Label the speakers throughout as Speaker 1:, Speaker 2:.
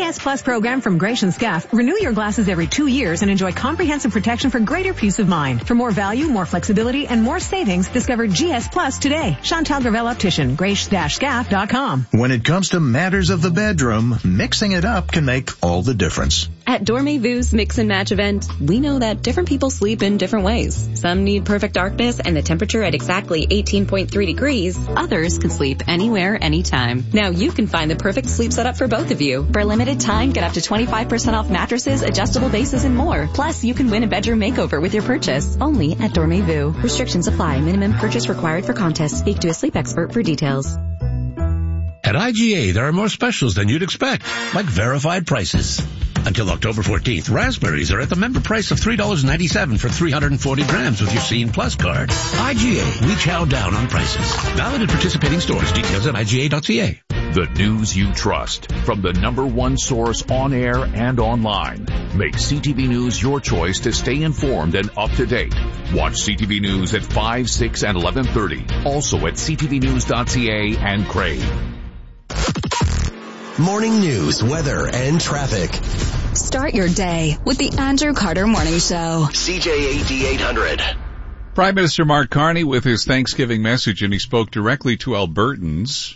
Speaker 1: GS Plus program from Gratian Scaff. Renew your glasses every 2 years and enjoy comprehensive protection for greater peace of mind. For more value, more flexibility, and more savings, discover GS Plus today. Chantal Gravel Optician, grace-scaff.com.
Speaker 2: When it comes to matters of the bedroom, mixing it up can make all the difference.
Speaker 3: At Dormez-Vu's Mix and Match event, we know that different people sleep in different ways. Some need perfect darkness and the temperature at exactly 18.3 degrees. Others can sleep anywhere, anytime. Now you can find the perfect sleep setup for both of you. For a limited time, get up to 25% off mattresses, adjustable bases, and more. Plus, you can win a bedroom makeover with your purchase. Only at Dormez-Vu. Restrictions apply. Minimum purchase required for contest. Speak to a sleep expert for details.
Speaker 4: At IGA, there are more specials than you'd expect, like verified prices. Until October 14th, raspberries are at the member price of $3.97 for 340 grams with your Scene Plus card. IGA, we chow down on prices. Valid at participating stores. Details at IGA.ca.
Speaker 5: The news you trust from the #1 source on air and online. Make CTV News your choice to stay informed and up to date. Watch CTV News at 5, 6, and 11:30. Also at ctvnews.ca and Crave.
Speaker 6: Morning news, weather, and traffic.
Speaker 7: Start your day with the Andrew Carter Morning Show.
Speaker 6: CJAD 800.
Speaker 8: Prime Minister Mark Carney with his Thanksgiving message, and he spoke directly to Albertans.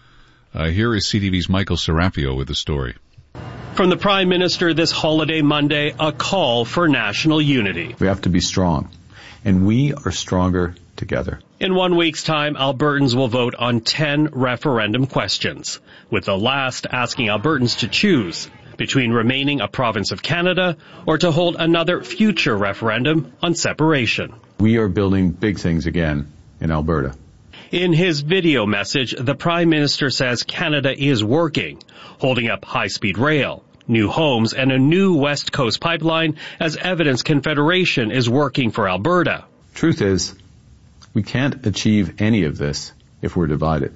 Speaker 8: Here is CTV's Michael Serapio with the story.
Speaker 9: From the Prime Minister this holiday Monday, a call for national unity.
Speaker 10: We have to be strong, and we are stronger together.
Speaker 9: In 1 week's time, Albertans will vote on 10 referendum questions, with the last asking Albertans to choose between remaining a province of Canada or to hold another future referendum on separation.
Speaker 10: We are building big things again in Alberta.
Speaker 9: In his video message, the Prime Minister says Canada is working, holding up high-speed rail, new homes, and a new West Coast pipeline as evidence Confederation is working for Alberta.
Speaker 10: Truth is, we can't achieve any of this if we're divided.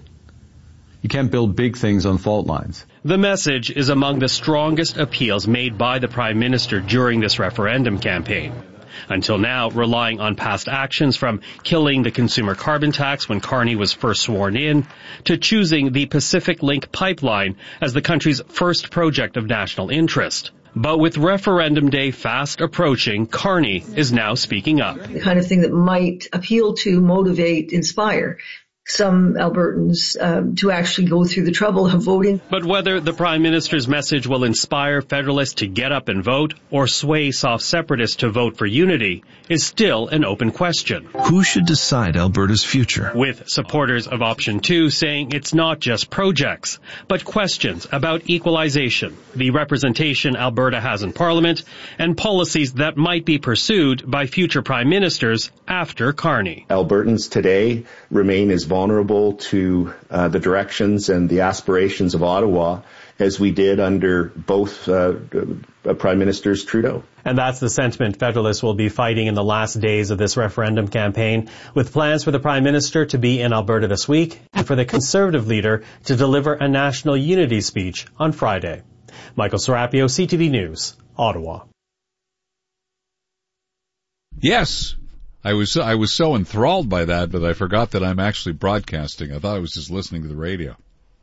Speaker 10: You can't build big things on fault lines.
Speaker 9: The message is among the strongest appeals made by the Prime Minister during this referendum campaign. Until now, relying on past actions from killing the consumer carbon tax when Carney was first sworn in, to choosing the Pacific Link pipeline as the country's first project of national interest. But with referendum day fast approaching, Carney is now speaking up.
Speaker 11: The kind of thing that might appeal to, motivate, inspire some Albertans to actually go through the trouble of voting.
Speaker 9: But whether the Prime Minister's message will inspire Federalists to get up and vote or sway soft separatists to vote for unity is still an open question.
Speaker 2: Who should decide Alberta's future?
Speaker 9: With supporters of Option 2 saying it's not just projects, but questions about equalization, the representation Alberta has in Parliament, and policies that might be pursued by future Prime Ministers after Carney.
Speaker 12: Albertans today remain as vulnerable to the directions and the aspirations of Ottawa as we did under both Prime Ministers Trudeau.
Speaker 9: And that's the sentiment Federalists will be fighting in the last days of this referendum campaign, with plans for the Prime Minister to be in Alberta this week and for the Conservative leader to deliver a national unity speech on Friday. Michael Serapio, CTV News, Ottawa.
Speaker 8: Yes. I was so enthralled by that I forgot that I'm actually broadcasting. I thought I was just listening to the radio.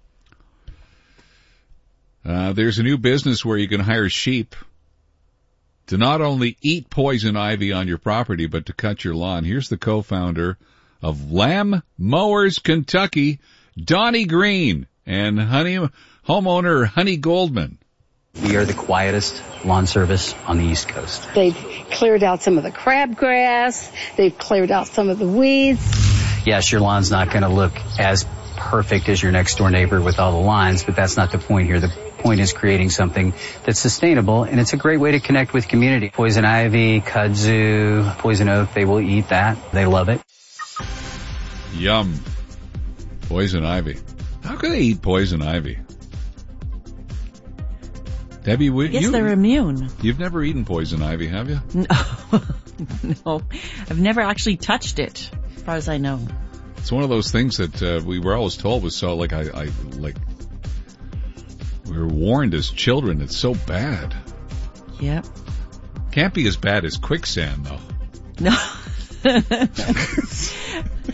Speaker 8: There's a new business where you can hire sheep to not only eat poison ivy on your property, but to cut your lawn. Here's the co-founder of Lamb Mowers Kentucky, Donnie Green, and homeowner Honey Goldman.
Speaker 13: We are the quietest lawn service on the East Coast.
Speaker 14: They've cleared out some of the crabgrass. They've cleared out some of the weeds.
Speaker 13: Yes, your lawn's not going to look as perfect as your next door neighbor with all the lines, but that's not the point here. The point is creating something that's sustainable, and it's a great way to connect with community. Poison ivy, kudzu, poison oak, they will eat that. They love it.
Speaker 8: Yum. Poison ivy. How can they eat poison ivy? Debbie,
Speaker 15: they're immune.
Speaker 8: You've never eaten poison ivy, have you?
Speaker 15: No. I've never actually touched it, as far as I know.
Speaker 8: It's one of those things that we were always told was so, we were warned as children, it's so bad.
Speaker 15: Yep.
Speaker 8: Can't be as bad as quicksand, though.
Speaker 15: No.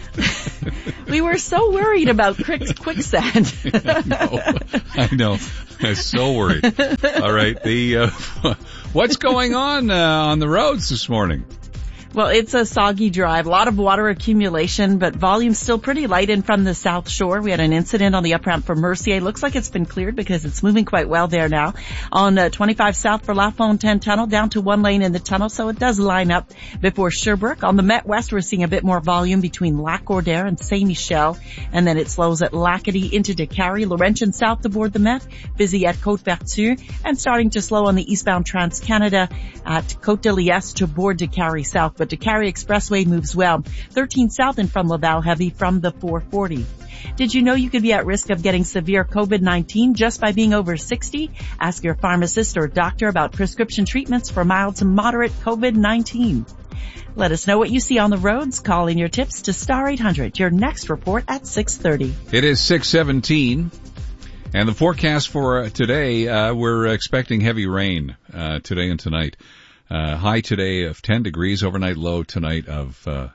Speaker 15: We were so worried about quicksand.
Speaker 8: I know. I'm so worried. All right. What's going on the roads this morning?
Speaker 15: Well, it's a soggy drive. A lot of water accumulation, but volume's still pretty light in from the South Shore. We had an incident on the up ramp from Mercier. Looks like it's been cleared because it's moving quite well there now. On 25 South for La Fontaine Tunnel, down to 1 lane in the tunnel, so it does line up before Sherbrooke. On the Met West, we're seeing a bit more volume between Lac-Cordaire and Saint-Michel, and then it slows at Lacadie into Décarie. Laurentian South aboard the Met, busy at Côte-Vertu, and starting to slow on the eastbound Trans-Canada at Côte-de-Liesse to board Décarie South. But Décarie Expressway moves well. 13 South and from Laval heavy from the 440. Did you know you could be at risk of getting severe COVID-19 just by being over 60? Ask your pharmacist or doctor about prescription treatments for mild to moderate COVID-19. Let us know what you see on the roads. Call in your tips to Star 800. Your next report at 6:30.
Speaker 8: It is 6:17. And the forecast for today, we're expecting heavy rain today and tonight. High today of 10 degrees, overnight low tonight of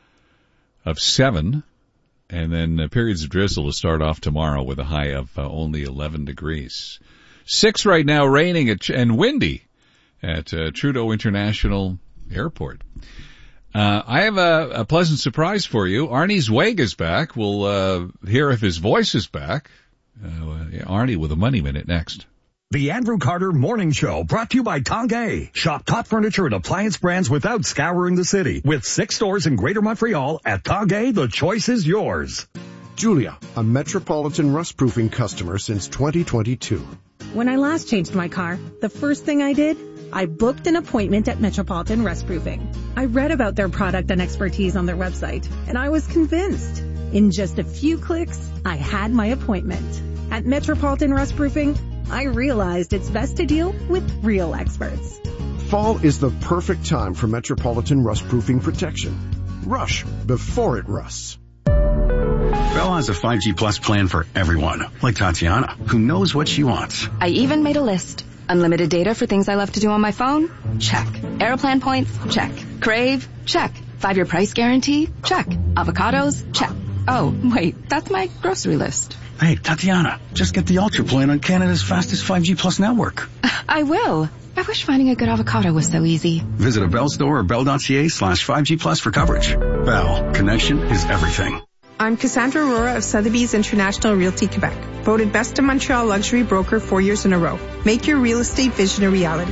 Speaker 8: 7, and then periods of drizzle to start off tomorrow with a high of only 11 degrees. 6 right now, raining and windy at Trudeau International Airport. I have a pleasant surprise for you. Arnie Zweig is back. We'll hear if his voice is back. Arnie with a Money Minute next.
Speaker 16: The Andrew Carter Morning Show, brought to you by Tanguay. Shop top furniture and appliance brands without scouring the city. With 6 stores in Greater Montreal, at Tanguay, the choice is yours.
Speaker 17: Julia, a Metropolitan rust-proofing customer since 2022.
Speaker 18: When I last changed my car, the first thing I did, I booked an appointment at Metropolitan Rust-Proofing. I read about their product and expertise on their website, and I was convinced. In just a few clicks, I had my appointment. At Metropolitan Rust-Proofing, I realized it's best to deal with real experts.
Speaker 17: Fall is the perfect time for Metropolitan rust-proofing protection. Rush before it rusts.
Speaker 19: Bell has a 5G Plus plan for everyone, like Tatiana, who knows what she wants.
Speaker 7: I even made a list. Unlimited data for things I love to do on my phone? Check. Aeroplan points? Check. Crave? Check. 5-year price guarantee? Check. Avocados? Check. Oh, wait, that's my grocery list.
Speaker 19: Hey, Tatiana, just get the Ultra plan on Canada's fastest 5G Plus network.
Speaker 7: I will. I wish finding a good avocado was so easy.
Speaker 19: Visit a Bell store or bell.ca/5G Plus for coverage. Bell, connection is everything.
Speaker 20: I'm Cassandra Aurora of Sotheby's International Realty Quebec, voted Best in Montreal Luxury Broker 4 years in a row. Make your real estate vision a reality.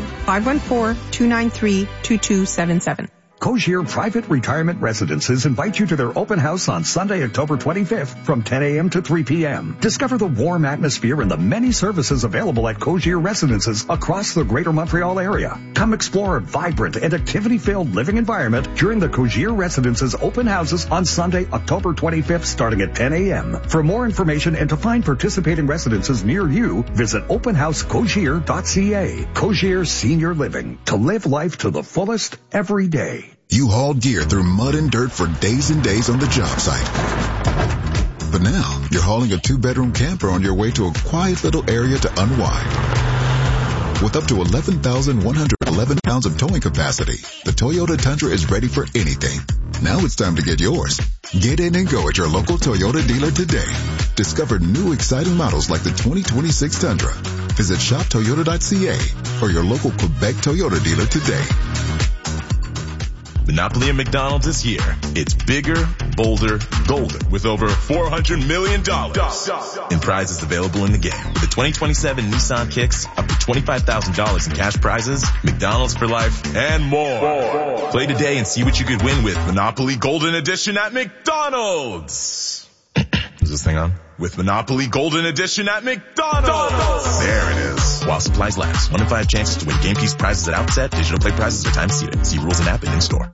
Speaker 20: 514-293-2277.
Speaker 16: Cogier Private Retirement Residences invite you to their open house on Sunday, October 25th from 10 a.m. to 3 p.m. Discover the warm atmosphere and the many services available at Cogier Residences across the Greater Montreal area. Come explore a vibrant and activity-filled living environment during the Cogier Residences open houses on Sunday, October 25th starting at 10 a.m. For more information and to find participating residences near you, visit openhousecogier.ca. Cogier Senior Living. To live life to the fullest every day.
Speaker 21: You hauled gear through mud and dirt for days and days on the job site. But now, you're hauling a 2-bedroom camper on your way to a quiet little area to unwind. With up to 11,111 pounds of towing capacity, the Toyota Tundra is ready for anything. Now it's time to get yours. Get in and go at your local Toyota dealer today. Discover new exciting models like the 2026 Tundra. Visit shoptoyota.ca or your local Quebec Toyota dealer today.
Speaker 22: Monopoly at McDonald's this year. It's bigger, bolder, golden with over $400 million in prizes available in the game. With the 2027 Nissan Kicks, up to $25,000 in cash prizes, McDonald's for life, and more. Play today and see what you could win with Monopoly Golden Edition at McDonald's. Is this thing on? With Monopoly Golden Edition at McDonald's. There it is. While supplies last. 1 in 5 chances to win game piece prizes at outset. Digital play prizes are time seated. See rules and app and in store.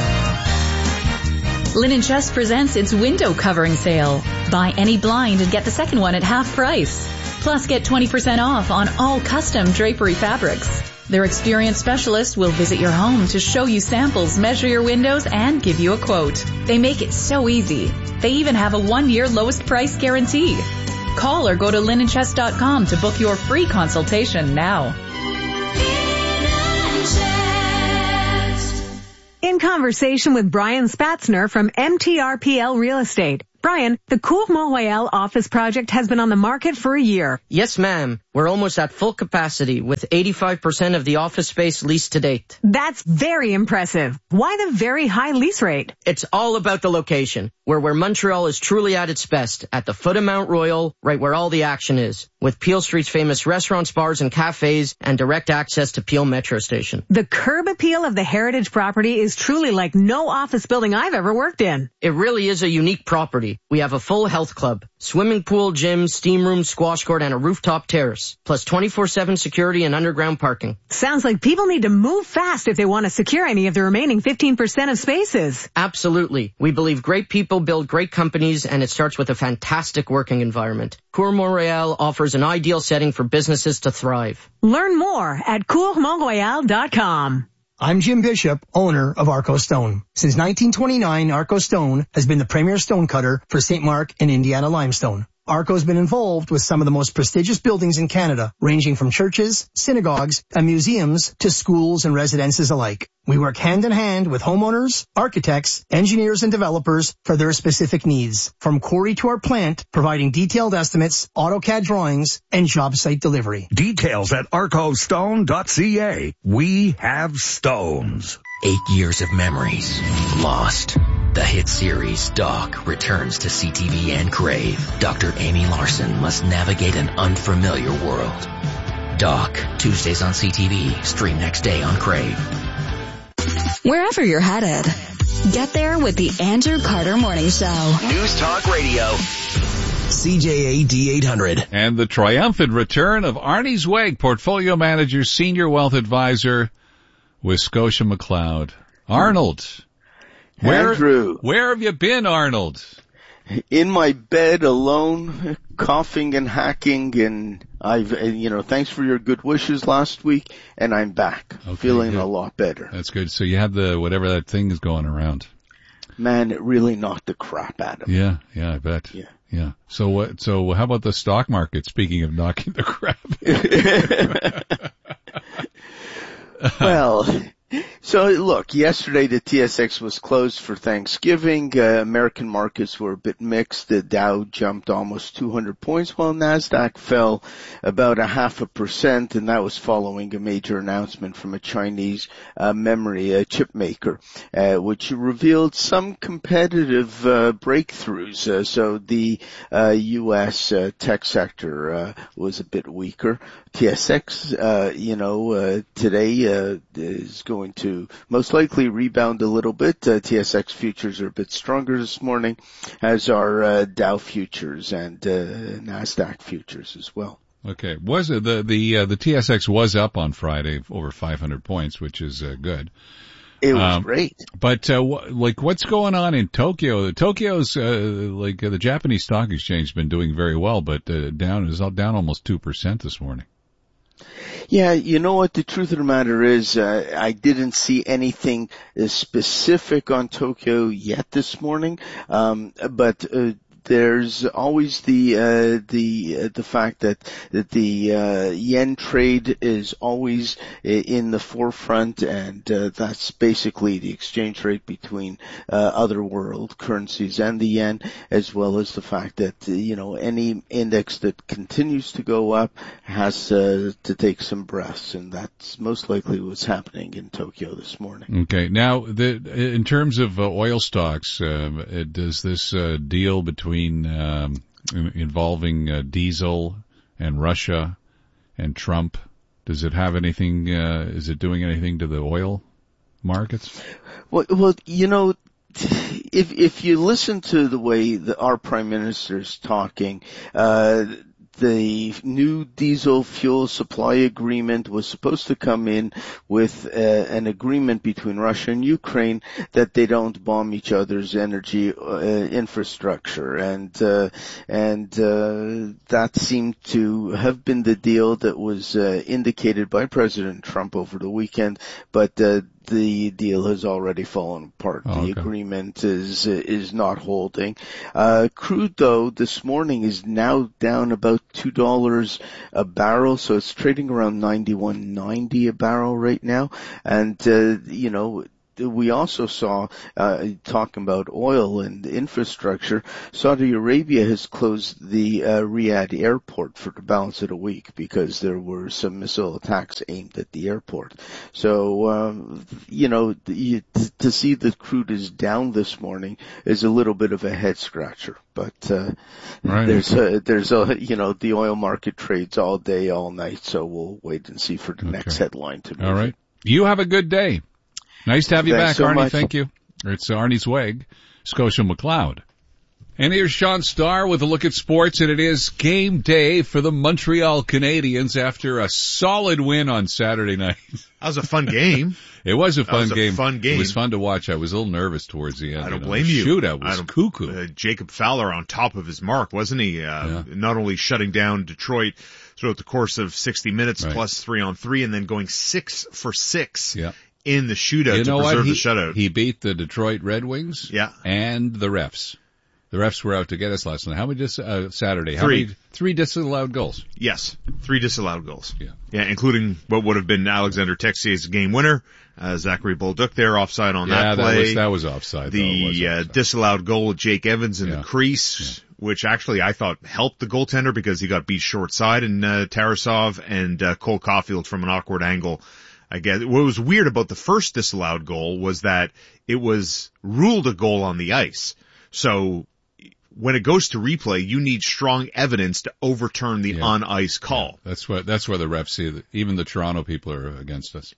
Speaker 3: Linen Chest presents its window covering sale. Buy any blind and get the second one at half price. Plus get 20% off on all custom drapery fabrics. Their experienced specialists will visit your home to show you samples, measure your windows, and give you a quote. They make it so easy. They even have a 1-year lowest price guarantee. Call or go to linenchest.com to book your free consultation now.
Speaker 1: In conversation with Brian Spatzner from MTRPL Real Estate. Brian, the Cour Mont-Royal office project has been on the market for a year.
Speaker 4: Yes, ma'am. We're almost at full capacity with 85% of the office space leased to date.
Speaker 1: That's very impressive. Why the very high lease rate?
Speaker 4: It's all about the location. We're where Montreal is truly at its best, at the foot of Mount Royal, right where all the action is, with Peel Street's famous restaurants, bars, and cafes, and direct access to Peel Metro Station.
Speaker 1: The curb appeal of the heritage property is truly like no office building I've ever worked in.
Speaker 4: It really is a unique property. We have a full health club, swimming pool, gym, steam room, squash court, and a rooftop terrace, plus 24/7 security and underground parking.
Speaker 1: Sounds like people need to move fast if they want to secure any of the remaining 15% of spaces.
Speaker 4: Absolutely. We believe great people build great companies, and it starts with a fantastic working environment. Cour Mont-Royal offers an ideal setting for businesses to thrive.
Speaker 1: Learn more at courmontroyal.com.
Speaker 5: I'm Jim Bishop, owner of Arco Stone. Since 1929, Arco Stone has been the premier stone cutter for St. Mark and Indiana limestone. Arco's been involved with some of the most prestigious buildings in Canada, ranging from churches, synagogues, and museums to schools and residences alike. We work hand in hand with homeowners, architects, engineers, and developers for their specific needs, from quarry to our plant, providing detailed estimates, AutoCAD drawings, and job site delivery.
Speaker 16: Details at arcostone.ca. We have stones.
Speaker 23: 8 years of memories lost. The hit series Doc returns to CTV and Crave. Dr. Amy Larson must navigate an unfamiliar world. Doc, Tuesdays on CTV, stream next day on Crave.
Speaker 24: Wherever you're headed, get there with the Andrew Carter Morning Show.
Speaker 6: News Talk Radio. CJA D800.
Speaker 8: And the triumphant return of Arnie Zweig, Portfolio Manager, Senior Wealth Advisor with Scotia McLeod. Arnold.
Speaker 25: Andrew.
Speaker 8: Where have you been, Arnold?
Speaker 25: In my bed alone, coughing and hacking, and thanks for your good wishes last week, and I'm back. Okay, feeling good. A lot better.
Speaker 8: That's good. So you had whatever that thing is going around.
Speaker 25: Man, it really knocked the crap out of me.
Speaker 8: Yeah, I bet. Yeah. So how about the stock market, speaking of knocking the crap?
Speaker 25: Well, so look, yesterday the TSX was closed for Thanksgiving. American markets were a bit mixed. The Dow jumped almost 200 points while NASDAQ fell about 0.5%, and that was following a major announcement from a Chinese memory chip maker, which revealed some competitive breakthroughs. So the U.S. tech sector was a bit weaker. TSX, today is going to most likely rebound a little bit. TSX futures are a bit stronger this morning, as are Dow futures and NASDAQ futures as well.
Speaker 8: Okay, was it the TSX was up on Friday over 500 points, which is good.
Speaker 25: It was great.
Speaker 8: But what's going on in Tokyo? Tokyo's the Japanese Stock Exchange has been doing very well, but down almost 2% this morning.
Speaker 25: Yeah, you know what? The truth of the matter is, I didn't see anything specific on Tokyo yet this morning, but there's always the fact that the yen trade is always in the forefront, and that's basically the exchange rate between other world currencies and the yen, as well as the fact that any index that continues to go up has to take some breaths, and that's most likely what's happening in Tokyo this morning.
Speaker 8: Okay, now in terms of oil stocks, does this deal between involving diesel and Russia and Trump, does it have anything, is it doing anything to the oil markets?
Speaker 25: Well, if you listen to the way our Prime Minister's talking, the new diesel fuel supply agreement was supposed to come in with an agreement between Russia and Ukraine that they don't bomb each other's energy infrastructure, and that seemed to have been the deal that was indicated by President Trump over the weekend, but the deal has already fallen apart. The agreement is not holding. Crude, though, this morning is now down about $2 a barrel, so it's trading around $91.90 a barrel right now. And we also saw, talking about oil and infrastructure, Saudi Arabia has closed the Riyadh airport for the balance of the week because there were some missile attacks aimed at the airport. So, to see that crude is down this morning is a little bit of a head scratcher. But there's the oil market trades all day, all night, so we'll wait and see for the next headline to move.
Speaker 8: All right. You have a good day. Nice to have you back,
Speaker 25: so
Speaker 8: Arnie.
Speaker 25: Much.
Speaker 8: Thank you. It's Arnie Zweig, Scotia McLeod. And here's Sean Starr with a look at sports, and it is game day for the Montreal Canadiens after a solid win on Saturday night.
Speaker 2: That was a fun game.
Speaker 8: It was a fun game.
Speaker 2: It
Speaker 8: was fun to watch. I was a little nervous towards the end.
Speaker 2: I don't blame you.
Speaker 8: The shootout was cuckoo.
Speaker 2: Jacob Fowler on top of his mark, wasn't he? Not only shutting down Detroit throughout the course of 60 minutes plus 3-on-3, and then going 6 for 6 in the shootout to preserve the shutout.
Speaker 8: He beat the Detroit Red Wings and the refs. The refs were out to get us last night. How many Saturday? Three disallowed goals.
Speaker 2: Yes, 3 disallowed goals. Yeah, including what would have been Alexander Texier's game winner. Zachary Bolduc there offside on that play.
Speaker 8: That was offside.
Speaker 2: The disallowed goal of Jake Evans in the crease, which actually I thought helped the goaltender because he got beat short side, and Tarasov and Cole Caulfield from an awkward angle. I guess what was weird about the first disallowed goal was that it was ruled a goal on the ice. So when it goes to replay, you need strong evidence to overturn the on-ice call.
Speaker 8: Yeah, that's where the refs see that. Even the Toronto people are against us.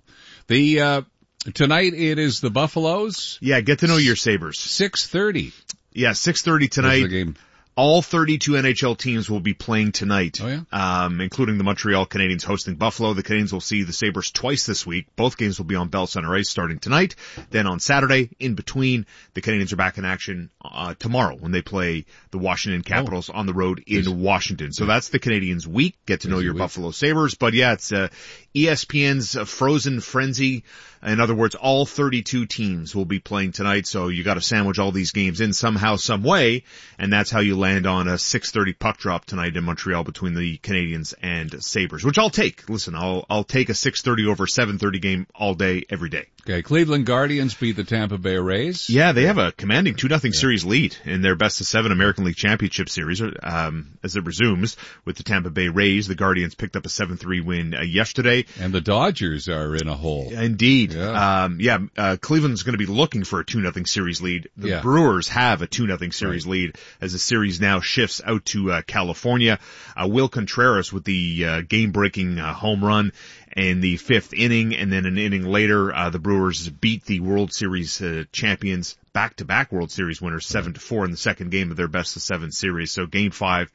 Speaker 8: Tonight it is the Buffaloes.
Speaker 2: Yeah, get to know your Sabres.
Speaker 8: 6:30.
Speaker 2: Yeah, 6:30 tonight.
Speaker 8: That's the game.
Speaker 2: All 32 NHL teams will be playing tonight,
Speaker 8: including
Speaker 2: the Montreal Canadiens hosting Buffalo. The Canadiens will see the Sabres twice this week. Both games will be on Bell Center Ice starting tonight. Then on Saturday, in between, the Canadiens are back in action tomorrow when they play the Washington Capitals on the road in Washington. So that's the Canadiens week. Get to know your Buffalo Sabres. But yeah, it's ESPN's Frozen Frenzy. In other words, all 32 teams will be playing tonight, so you got to sandwich all these games in somehow, some way, and that's how you land on a 6:30 puck drop tonight in Montreal between the Canadiens and Sabres, which I'll take. Listen, I'll take a 6:30 over 7:30 game all day, every day.
Speaker 8: Okay, Cleveland Guardians beat the Tampa Bay Rays.
Speaker 2: Yeah, they have a commanding 2-0 series lead in their best-of-7 American League Championship Series, as it resumes with the Tampa Bay Rays. The Guardians picked up a 7-3 win yesterday.
Speaker 8: And the Dodgers are in a hole.
Speaker 2: Indeed. Cleveland's going to be looking for a 2-0 series lead. The Brewers have a 2-0 series lead as the series now shifts out to California. Will Contreras with the game-breaking home run in the 5th inning, and then an inning later, the Brewers beat the World Series champions, back-to-back World Series winners, 7-4 in the second game of their best-of-7 series. So Game 3,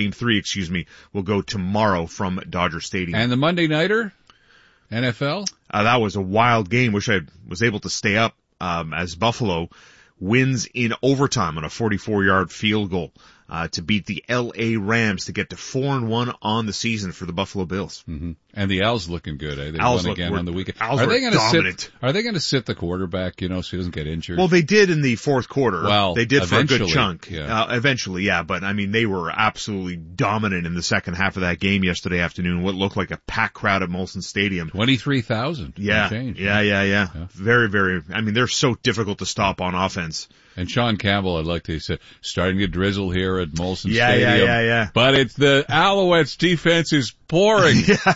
Speaker 2: will go tomorrow from Dodger Stadium.
Speaker 8: And the Monday Nighter, NFL?
Speaker 2: That was a wild game. Wish I was able to stay up, as Buffalo wins in overtime on a 44-yard field goal. To beat the L.A. Rams to get to 4-1 on the season for the Buffalo Bills.
Speaker 8: Mm-hmm. And the Owls looking good, eh? They
Speaker 2: Owls
Speaker 8: won again on the weekend.
Speaker 2: Owls are they going
Speaker 8: to sit the quarterback, so he doesn't get injured?
Speaker 2: Well, they did in the fourth quarter.
Speaker 8: Well,
Speaker 2: they did for a good chunk.
Speaker 8: Yeah.
Speaker 2: Eventually, yeah. But I mean, they were absolutely dominant in the second half of that game yesterday afternoon. What looked like a packed crowd at Molson Stadium.
Speaker 8: 23,000.
Speaker 2: Yeah. Very, very. I mean, they're so difficult to stop on offense.
Speaker 8: And Sean Campbell, I'd like to say, starting to drizzle here at Molson Stadium.
Speaker 2: Yeah.
Speaker 8: But it's the Alouettes' defense is pouring.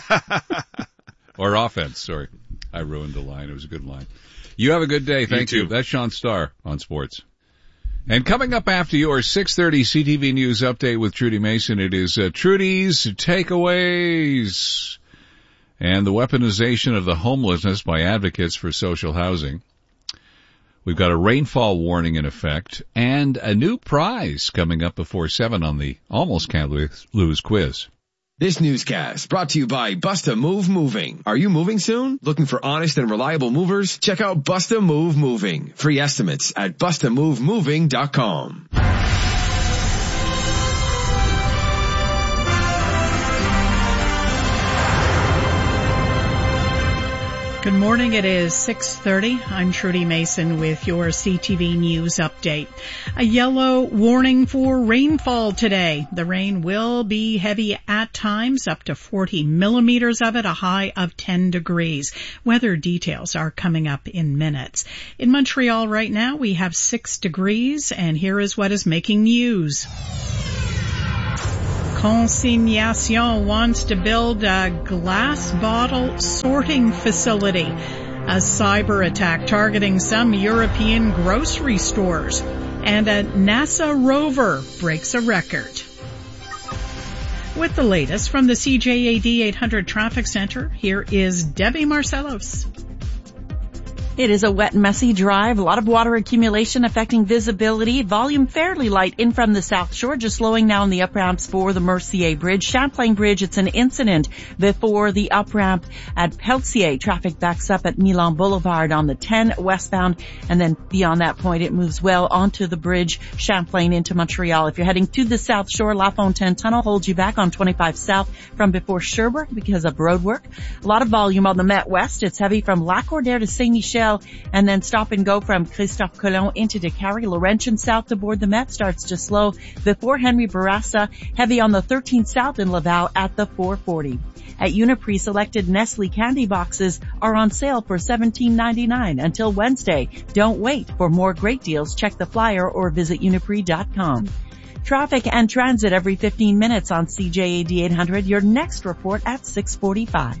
Speaker 8: Or offense, sorry. I ruined the line. It was a good line. You have a good day. Thank you. That's Sean Starr on sports. And coming up after your 6:30 CTV News update with Trudy Mason, it is Trudy's Takeaways and the weaponization of the homelessness by advocates for social housing. We've got a rainfall warning in effect and a new prize coming up before 7 on the Almost Can't Lose quiz.
Speaker 6: This newscast brought to you by Busta Move Moving. Are you moving soon? Looking for honest and reliable movers? Check out Busta Move Moving. Free estimates at BustaMoveMoving.com.
Speaker 9: Good morning. It is 6:30. I'm Trudy Mason with your CTV News update. A yellow warning for rainfall today. The rain will be heavy at times, up to 40 millimeters of it, a high of 10 degrees. Weather details are coming up in minutes. In Montreal right now, we have 6 degrees, and here is what is making news. Consignation wants to build a glass bottle sorting facility. A cyber attack targeting some European grocery stores. And a NASA rover breaks a record. With the latest from the CJAD 800 Traffic Center, here is Debbie Marcellos.
Speaker 15: It is a wet, messy drive. A lot of water accumulation affecting visibility. Volume fairly light in from the South Shore, just slowing down the up ramps for the Mercier Bridge. Champlain Bridge, it's an incident before the up ramp at Pelletier. Traffic backs up at Milan Boulevard on the 10 westbound, and then beyond that point, it moves well onto the bridge, Champlain into Montreal. If you're heading to the South Shore, La Fontaine Tunnel holds you back on 25 South from before Sherbrooke because of road work. A lot of volume on the Met West. It's heavy from Lacordaire to Saint-Michel, and then stop and go from Christophe Colomb into Décarie. Laurentian South to board the Met starts to slow before Henry Bourassa. Heavy on the 13th South in Laval at the 440. At Uniprix, selected Nestle candy boxes are on sale for $17.99 until Wednesday. Don't wait. For more great deals, check the flyer or visit uniprix.com. Traffic and transit every 15 minutes on CJAD 800. Your next report at 6:45.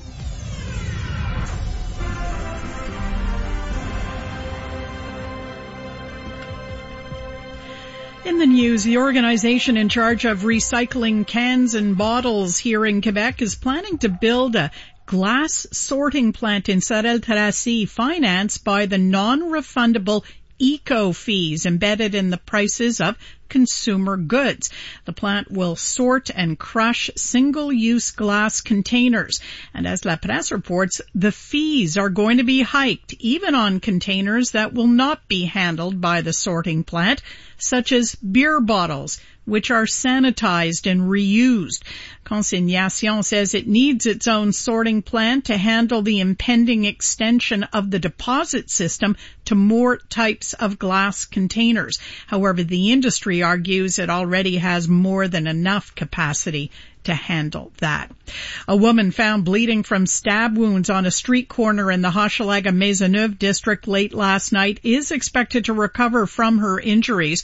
Speaker 9: In the news, the organization in charge of recycling cans and bottles here in Quebec is planning to build a glass sorting plant in Sorel-Tracy, financed by the non-refundable eco fees embedded in the prices of consumer goods. The plant will sort and crush single-use glass containers. And as La Presse reports, the fees are going to be hiked even on containers that will not be handled by the sorting plant, such as beer bottles, which are sanitized and reused. Consignation says it needs its own sorting plant to handle the impending extension of the deposit system to more types of glass containers. However, the industry argues it already has more than enough capacity to handle that. A woman found bleeding from stab wounds on a street corner in the Hochelaga Maisonneuve district late last night is expected to recover from her injuries.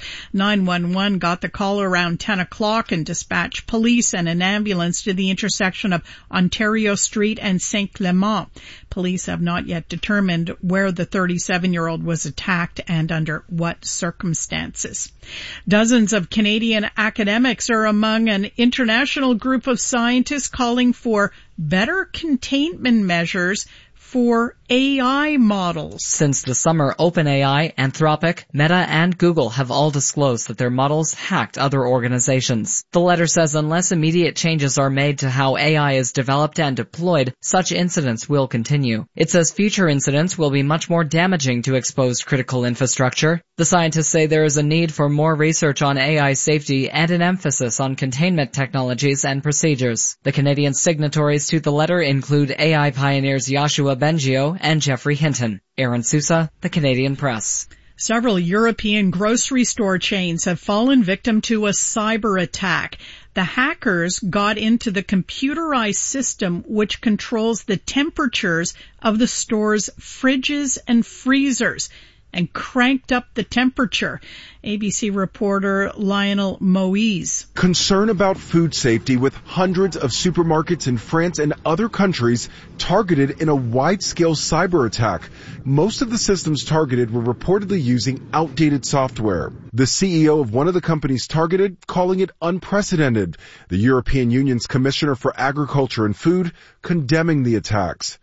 Speaker 9: 911 got the call around 10 o'clock and dispatched police and an ambulance to the intersection of Ontario Street and Saint Clement. Police have not yet determined where the 37-year-old was attacked and under what circumstances. Dozens of Canadian academics are among an international group of scientists calling for better containment measures for AI models.
Speaker 10: Since the summer, OpenAI, Anthropic, Meta, and Google have all disclosed that their models hacked other organizations. The letter says unless immediate changes are made to how AI is developed and deployed, such incidents will continue. It says future incidents will be much more damaging to exposed critical infrastructure. The scientists say there is a need for more research on AI safety and an emphasis on containment technologies and procedures. The Canadian signatories to the letter include AI pioneers Yoshua Bengio and Jeffrey Hinton. Aaron Sousa, The Canadian Press.
Speaker 9: Several European grocery store chains have fallen victim to a cyber attack. The hackers got into the computerized system which controls the temperatures of the store's fridges and freezers and cranked up the temperature. ABC reporter Lionel Moise.
Speaker 11: Concern about food safety with hundreds of supermarkets in France and other countries targeted in a wide-scale cyber attack. Most of the systems targeted were reportedly using outdated software. The CEO of one of the companies targeted calling it unprecedented. The European Union's Commissioner for Agriculture and Food condemning the attacks.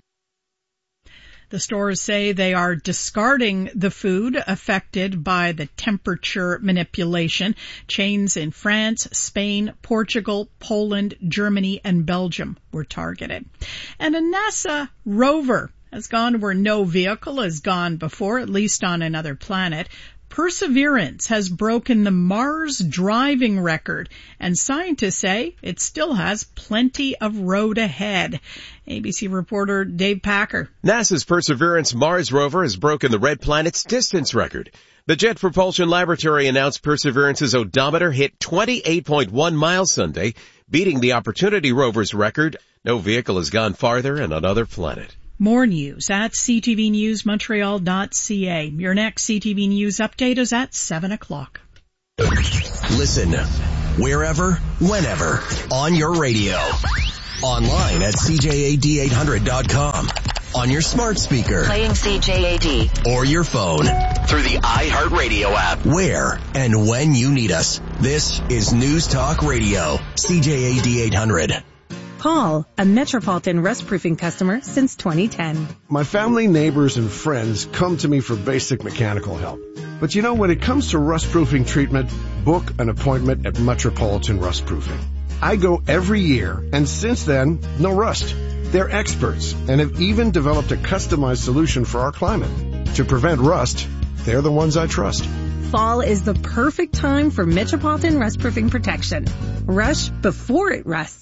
Speaker 9: The stores say they are discarding the food affected by the temperature manipulation. Chains in France, Spain, Portugal, Poland, Germany, and Belgium were targeted. And a NASA rover has gone where no vehicle has gone before, at least on another planet. Perseverance has broken the Mars driving record, and scientists say it still has plenty of road ahead. ABC reporter Dave Packer.
Speaker 12: NASA's Perseverance Mars rover has broken the red planet's distance record. The Jet Propulsion Laboratory announced Perseverance's odometer hit 28.1 miles Sunday, beating the Opportunity rover's record. No vehicle has gone farther in another planet.
Speaker 9: More news at ctvnewsmontreal.ca. Your next CTV News update is at 7 o'clock.
Speaker 13: Listen wherever, whenever, on your radio. Online at CJAD800.com. On your smart speaker.
Speaker 24: Playing CJAD.
Speaker 13: Or your phone. Through the iHeartRadio app. Where and when you need us. This is News Talk Radio. CJAD 800.
Speaker 14: Paul, a Metropolitan rust proofing customer since 2010.
Speaker 17: My family, neighbors, and friends come to me for basic mechanical help. But you know, when it comes to rust proofing treatment, book an appointment at Metropolitan Rust Proofing. I go every year, and since then, no rust. They're experts and have even developed a customized solution for our climate. To prevent rust, they're the ones I trust.
Speaker 14: Fall is the perfect time for Metropolitan rust proofing protection. Rush before it rusts.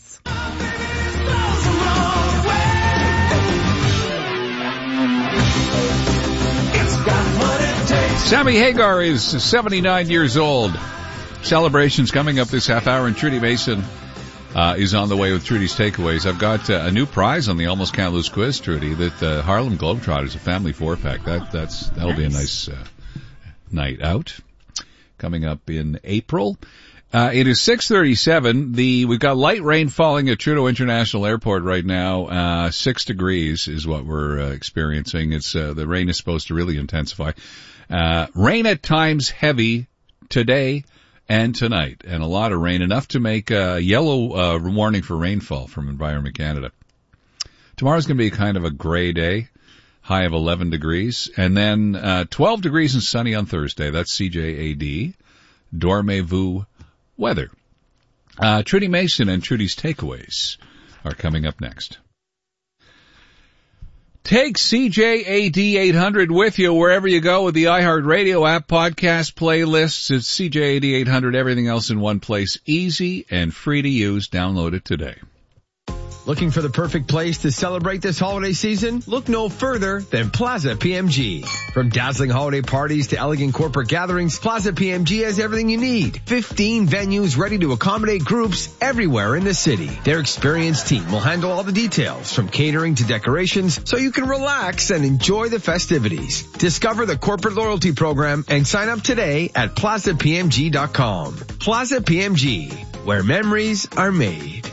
Speaker 8: Sammy Hagar is 79 years old. Celebrations coming up this half hour, and Trudy Mason is on the way with Trudy's Takeaways. I've got a new prize on the Almost Can't Lose quiz, Trudy, that Harlem Globetrotters, a family 4-pack. That'll be a nice night out coming up in April. It is 6:37. We've got light rain falling at Trudeau International Airport right now. 6 degrees is what we're experiencing. It's the rain is supposed to really intensify. Rain at times heavy today and tonight, and a lot of rain, enough to make a yellow warning for rainfall from Environment Canada. Tomorrow's going to be kind of a gray day, high of 11 degrees, and then 12 degrees and sunny on Thursday. That's CJAD. Dormez-vous weather. Trudy Mason and Trudy's Takeaways are coming up next. Take CJAD 800 with you wherever you go with the iHeartRadio app, podcast, playlists. It's CJAD 800, everything else in one place. Easy and free to use. Download it today.
Speaker 6: Looking for the perfect place to celebrate this holiday season? Look no further than Plaza PMG. From dazzling holiday parties to elegant corporate gatherings, Plaza PMG has everything you need. 15 venues ready to accommodate groups everywhere in the city. Their experienced team will handle all the details, from catering to decorations, so you can relax and enjoy the festivities. Discover the corporate loyalty program and sign up today at plazapmg.com. Plaza PMG, where memories are made.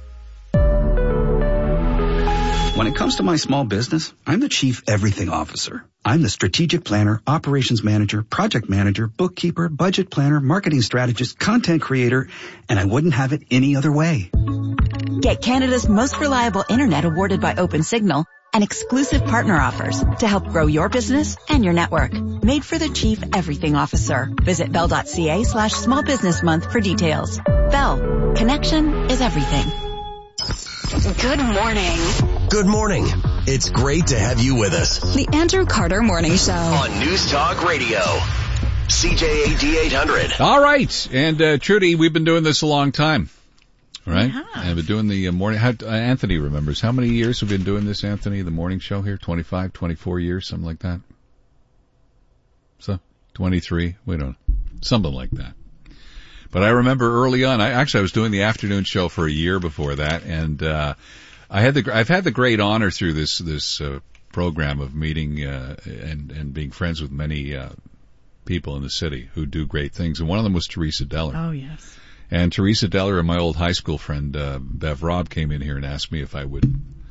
Speaker 19: When it comes to my small business, I'm the Chief Everything Officer. I'm the strategic planner, operations manager, project manager, bookkeeper, budget planner, marketing strategist, content creator, and I wouldn't have it any other way.
Speaker 18: Get Canada's most reliable internet awarded by OpenSignal and exclusive partner offers to help grow your business and your network. Made for the Chief Everything Officer. Visit bell.ca/small business month for details. Bell. Connection is everything.
Speaker 24: Good morning.
Speaker 13: Good morning. It's great to have you with us.
Speaker 24: The Andrew Carter Morning Show.
Speaker 13: On News Talk Radio. CJAD 800.
Speaker 8: All right. And, Trudy, we've been doing this a long time. Right? I've been doing the morning. Anthony remembers. How many years have we been doing this, Anthony, the morning show here? 25, 24 years, something like that? So, 23? We don't know. Something like that. But I remember early on, I was doing the afternoon show for a year before that, and I've had the great honor through this program of meeting and being friends with many people in the city who do great things, and one of them was Teresa Deller.
Speaker 9: Oh, yes.
Speaker 8: And Teresa Deller and my old high school friend Bev Robb came in here and asked me if I would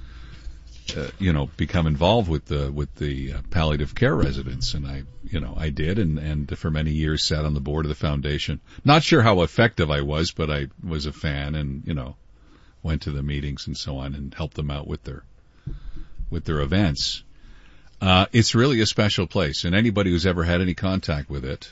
Speaker 8: become involved with the palliative care residents, and I did, and for many years sat on the board of the foundation. Not sure how effective I was, but I was a fan, and went to the meetings and so on, and helped them out with their events. It's really a special place, and anybody who's ever had any contact with it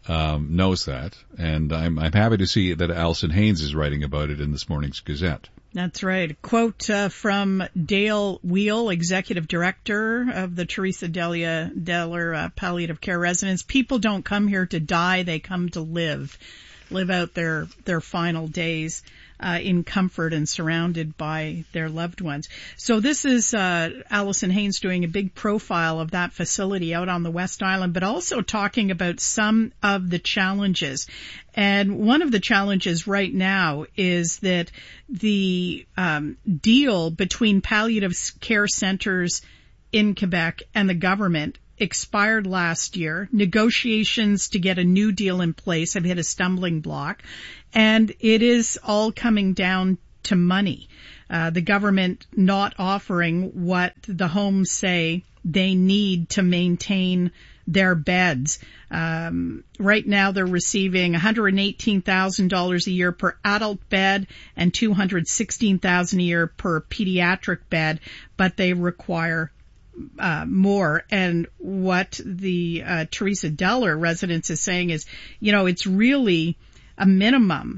Speaker 8: knows that. And I'm happy to see that Alison Haynes is writing about it in this morning's Gazette.
Speaker 9: That's right. A quote from Dale Wheel, Executive Director of the Teresa Deller Palliative Care Residence. People don't come here to die, they come to live out their final days in comfort and surrounded by their loved ones. So this is Allison Haynes doing a big profile of that facility out on the West Island, but also talking about some of the challenges. And one of the challenges right now is that the deal between palliative care centers in Quebec and the government expired last year. Negotiations to get a new deal in place have hit a stumbling block, and it is all coming down to money. The government not offering what the homes say they need to maintain their beds. Right now they're receiving $118,000 a year per adult bed and $216,000 a year per pediatric bed, but they require more. And what the Teresa Deller residence is saying is, it's really a minimum